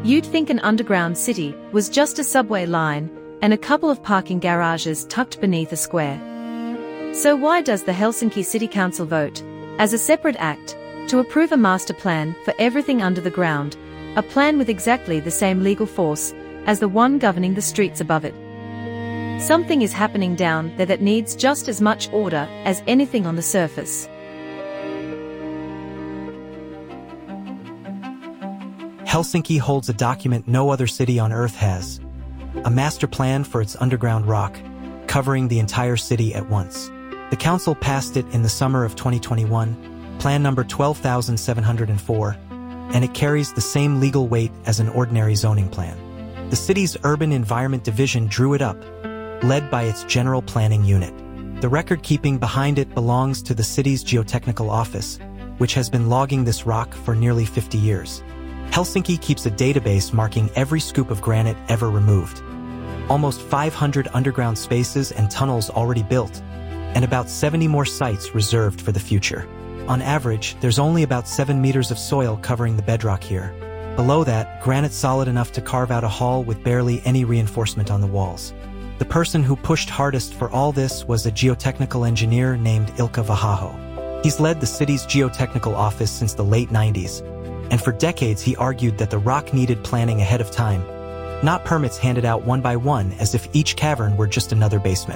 You'd think an underground city was just a subway line and a couple of parking garages tucked beneath a square. So why does the Helsinki City Council vote, as a separate act, to approve a master plan for everything under the ground, a plan with exactly the same legal force as the one governing the streets above it? Something is happening down there that needs just as much order as anything on the surface. Helsinki holds a document no other city on Earth has. A master plan for its underground rock, covering the entire city at once. The council passed it in the summer of 2021, plan number 12,704, and it carries the same legal weight as an ordinary zoning plan. The city's Urban Environment Division drew it up, led by its General Planning Unit. The record-keeping behind it belongs to the city's Geotechnical Office, which has been logging this rock for nearly 50 years. Helsinki keeps a database marking every scoop of granite ever removed. Almost 500 underground spaces and tunnels already built, and about 70 more sites reserved for the future. On average, there's only about 7 meters of soil covering the bedrock here. Below that, granite solid enough to carve out a hall with barely any reinforcement on the walls. The person who pushed hardest for all this was a geotechnical engineer named Ilkka Vahaho. He's led the city's geotechnical office since the late 90s, and for decades he argued that the rock needed planning ahead of time, not permits handed out one by one as if each cavern were just another basement.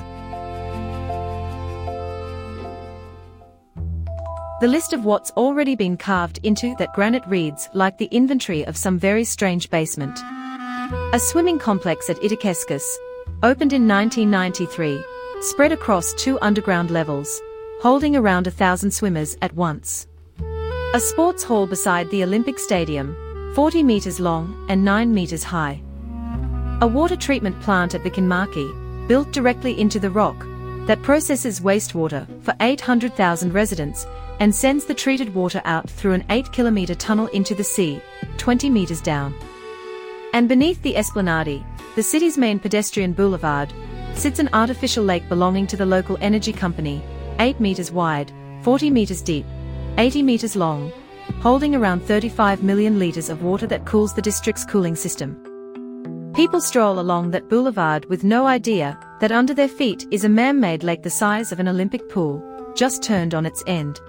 The list of what's already been carved into that granite reads like the inventory of some very strange basement. A swimming complex at Itäkeskus, opened in 1993, spread across 2 underground levels, holding around 1,000 swimmers at once. A sports hall beside the Olympic Stadium, 40 meters long and 9 meters high. A water treatment plant at Vikinmaki, built directly into the rock, that processes wastewater for 800,000 residents and sends the treated water out through an 8-kilometer tunnel into the sea, 20 meters down. And beneath the Esplanade, the city's main pedestrian boulevard, sits an artificial lake belonging to the local energy company, 8 meters wide, 40 meters deep, 80 meters long, holding around 35 million liters of water that cools the district's cooling system. People stroll along that boulevard with no idea that under their feet is a man-made lake the size of an Olympic pool, just turned on its end.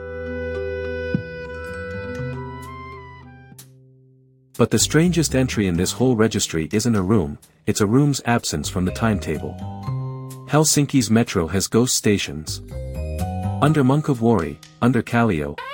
But the strangest entry in this whole registry isn't a room, it's a room's absence from the timetable. Helsinki's metro has ghost stations. Under Munkavuori, under Kallio,